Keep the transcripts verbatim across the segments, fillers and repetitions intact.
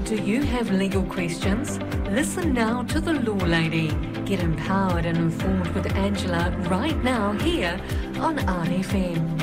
Do you have legal questions? Listen now to The Law Lady. Get empowered and informed with Angela right now here on R F M.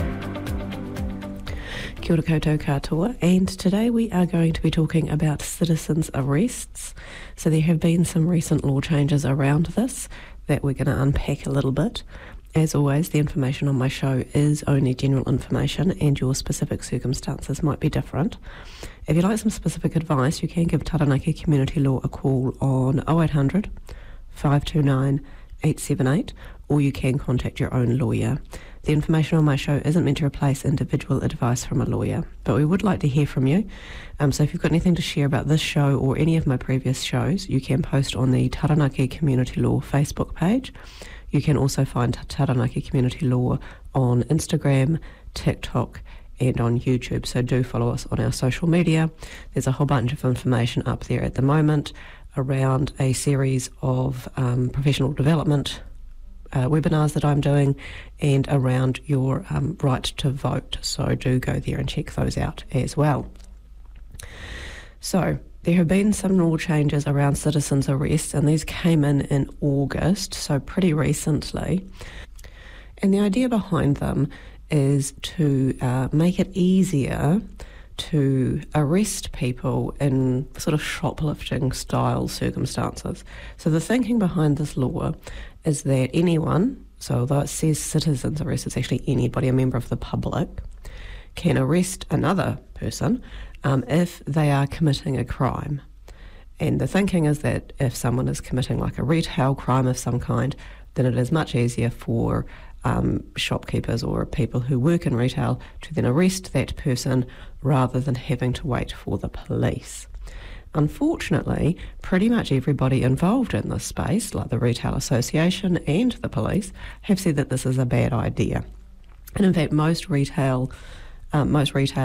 Kia ora koutou katoa, and today we are going to be talking about citizens' arrests. So there have been some recent law changes around this that we're going to unpack a little bit. As always, the information on my show is only general information and your specific circumstances might be different. If you'd like some specific advice, you can give Taranaki Community Law a call on oh eight hundred, five two nine, eight seven eight, or you can contact your own lawyer. The information on my show isn't meant to replace individual advice from a lawyer, but we would like to hear from you. Um, so if you've got anything to share about this show or any of my previous shows, you can post on the Taranaki Community Law Facebook page. You can also find Taranaki Community Law on Instagram, TikTok, and on YouTube. So do follow us on our social media. There's a whole bunch of information up there at the moment around a series of um, professional development uh, webinars that I'm doing and around your um, right to vote. So do go there and check those out as well. So there have been some law changes around citizens' arrests, and these came in in August, so pretty recently. And the idea behind them is to uh, make it easier to arrest people in sort of shoplifting style circumstances. So the thinking behind this law is that anyone, so although it says citizens arrest, it's actually anybody, a member of the public, can arrest another person um, if they are committing a crime. And the thinking is that if someone is committing like a retail crime of some kind, then it is much easier for um, shopkeepers or people who work in retail to then arrest that person rather than having to wait for the police. Unfortunately, pretty much everybody involved in this space, like the Retail Association and the police, have said that this is a bad idea. And in fact, most retail, um, most retail